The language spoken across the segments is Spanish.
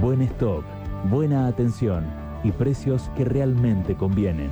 Buen stock, buena atención y precios que realmente convienen.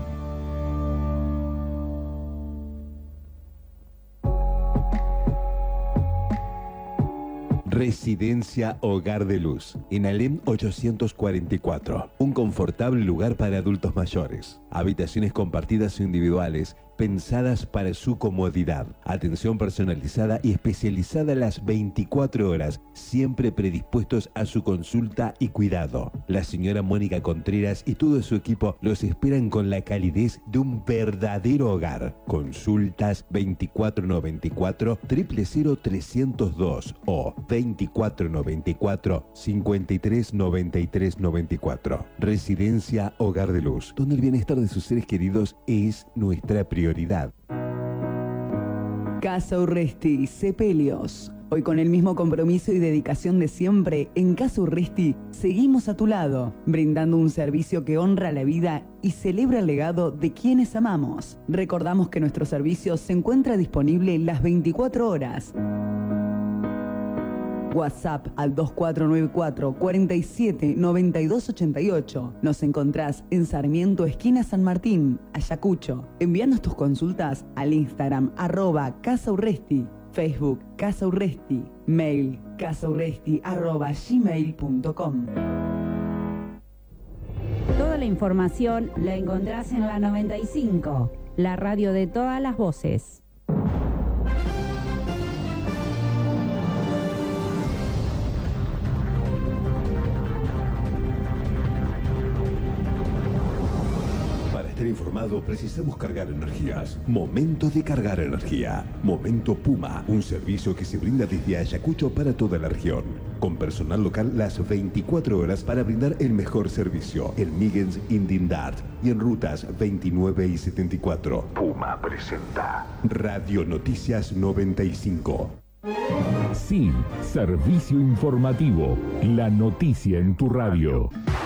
Residencia Hogar de Luz, en Alem 844. Un confortable lugar para adultos mayores. Habitaciones compartidas o individuales, pensadas para su comodidad. Atención personalizada y especializada las 24 horas, siempre predispuestos a su consulta y cuidado. La señora Mónica Contreras y todo su equipo los esperan con la calidez de un verdadero hogar. Consultas 2494 000302 o 2494 539394. Residencia Hogar de Luz, donde el bienestar de sus seres queridos es nuestra prioridad. Casa Urresti, Sepelios. Hoy con el mismo compromiso y dedicación de siempre, en Casa Urresti seguimos a tu lado, brindando un servicio que honra la vida y celebra el legado de quienes amamos. Recordamos que nuestro servicio se encuentra disponible las 24 horas. WhatsApp al 2494 47 92 88. Nos encontrás en Sarmiento, esquina San Martín, Ayacucho. Envíanos tus consultas al Instagram @Casa Urresti, Facebook Casa Urresti, mail casaurresti@gmail.com. Toda la información la encontrás en la 95, la radio de todas las voces. Informado, precisamos cargar energías. Momento de cargar energía. Momento Puma, un servicio que se brinda desde Ayacucho para toda la región, con personal local las 24 horas para brindar el mejor servicio en Migens, Indindart y en rutas 29 y 74. Puma presenta Radio Noticias 95. Sí, servicio informativo. La noticia en tu radio.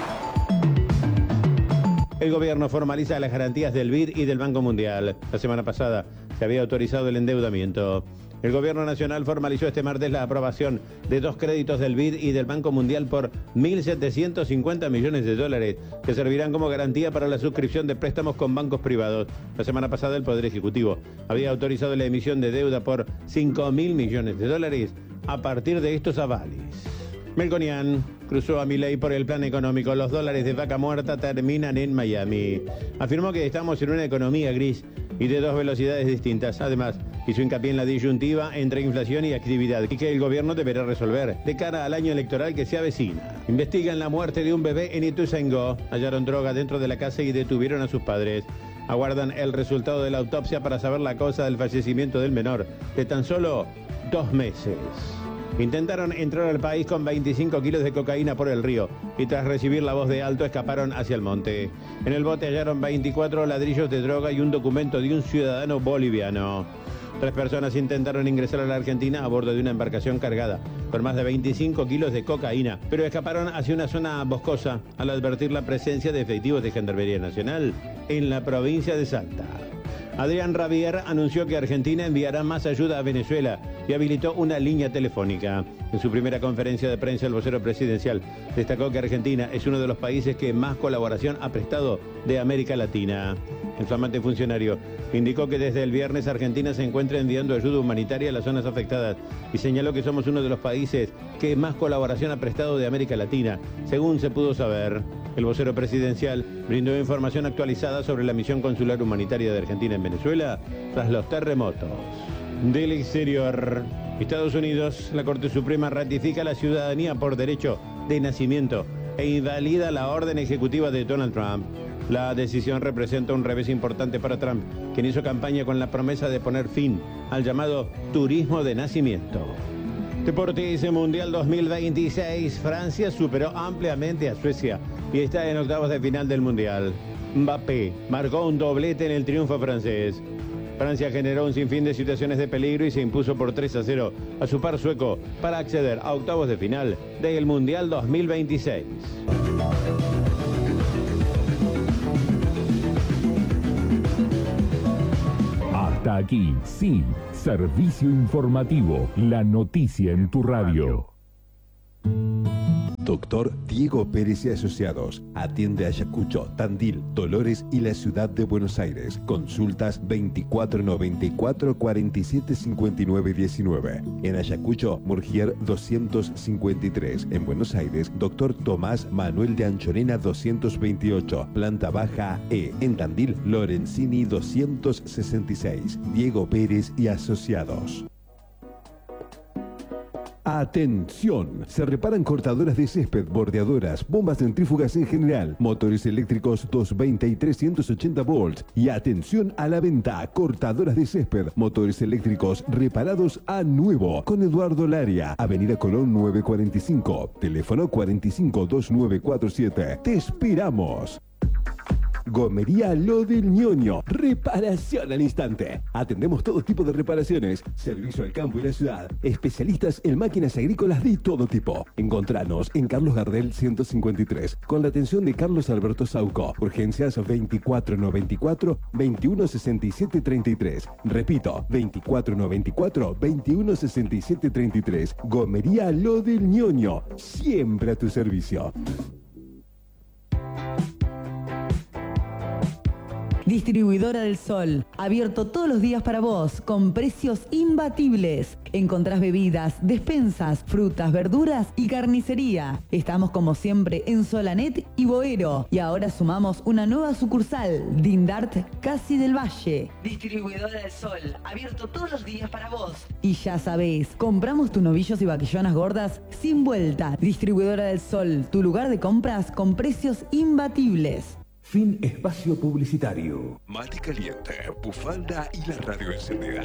El gobierno formaliza las garantías del BID y del Banco Mundial. La semana pasada se había autorizado el endeudamiento. El gobierno nacional formalizó este martes la aprobación de 2 créditos del BID y del Banco Mundial por 1.750 millones de dólares, que servirán como garantía para la suscripción de préstamos con bancos privados. La semana pasada el Poder Ejecutivo había autorizado la emisión de deuda por 5.000 millones de dólares a partir de estos avales. Melconian cruzó a Milei por el plan económico. Los dólares de vaca muerta terminan en Miami. Afirmó que estamos en una economía gris y de 2 velocidades distintas. Además, hizo hincapié en la disyuntiva entre inflación y actividad y que el gobierno deberá resolver de cara al año electoral que se avecina. Investigan la muerte de un bebé en Ituzaingó. Hallaron droga dentro de la casa y detuvieron a sus padres. Aguardan el resultado de la autopsia para saber la causa del fallecimiento del menor, de tan solo 2 meses. Intentaron entrar al país con 25 kilos de cocaína por el río y tras recibir la voz de alto escaparon hacia el monte. En el bote hallaron 24 ladrillos de droga y un documento de un ciudadano boliviano. 3 personas intentaron ingresar a la Argentina a bordo de una embarcación cargada con más de 25 kilos de cocaína, pero escaparon hacia una zona boscosa al advertir la presencia de efectivos de Gendarmería Nacional en la provincia de Salta. Adrián Rabier anunció que Argentina enviará más ayuda a Venezuela y habilitó una línea telefónica. En su primera conferencia de prensa, el vocero presidencial destacó que Argentina es uno de los países que más colaboración ha prestado de América Latina. El flamante funcionario indicó que desde el viernes Argentina se encuentra enviando ayuda humanitaria a las zonas afectadas y señaló que somos uno de los países que más colaboración ha prestado de América Latina, según se pudo saber. El vocero presidencial brindó información actualizada sobre la misión consular humanitaria de Argentina en Venezuela tras los terremotos. Del exterior, Estados Unidos, la Corte Suprema ratifica la ciudadanía por derecho de nacimiento e invalida la orden ejecutiva de Donald Trump. La decisión representa un revés importante para Trump, quien hizo campaña con la promesa de poner fin al llamado turismo de nacimiento. Deportes Mundial 2026. Francia superó ampliamente a Suecia y está en octavos de final del Mundial. Mbappé marcó un doblete en el triunfo francés. Francia generó un sinfín de situaciones de peligro y se impuso por 3-0 a su par sueco para acceder a octavos de final del Mundial 2026. Hasta aquí, sí, servicio informativo, la noticia en tu radio. Doctor Diego Pérez y Asociados. Atiende Ayacucho, Tandil, Dolores y la ciudad de Buenos Aires. Consultas 2494 47 59 19. En Ayacucho, Murgier 253. En Buenos Aires, Doctor Tomás Manuel de Anchorena 228. Planta baja E. En Tandil, Lorenzini 266. Diego Pérez y Asociados. Atención, se reparan cortadoras de césped, bordeadoras, bombas centrífugas en general, motores eléctricos 220 y 380 volts. Y atención a la venta, cortadoras de césped, motores eléctricos reparados a nuevo. Con Eduardo Laria, Avenida Colón 945, teléfono 452947. Te esperamos. Gomería Lo del Ñoño. Reparación al instante. Atendemos todo tipo de reparaciones. Servicio al campo y la ciudad. Especialistas en máquinas agrícolas de todo tipo. Encontranos en Carlos Gardel 153. Con la atención de Carlos Alberto Sauco. Urgencias 2494 2167 33. Repito, 2494 2167 33. Gomería Lo del Ñoño. Siempre a tu servicio. Distribuidora del Sol, abierto todos los días para vos, con precios imbatibles. Encontrás bebidas, despensas, frutas, verduras y carnicería. Estamos como siempre en Solanet y Boero. Y ahora sumamos una nueva sucursal, Dindart, Casi del Valle. Distribuidora del Sol, abierto todos los días para vos. Y ya sabés, compramos tus novillos y vaquillonas gordas sin vuelta. Distribuidora del Sol, tu lugar de compras con precios imbatibles. Fin espacio publicitario. Mate caliente, bufanda y la radio encendida.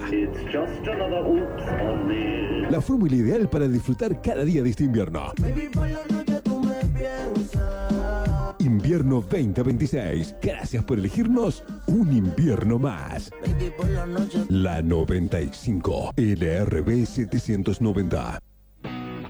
La fórmula ideal para disfrutar cada día de este invierno. Invierno 2026. Gracias por elegirnos un invierno más. La 95 LRB 790.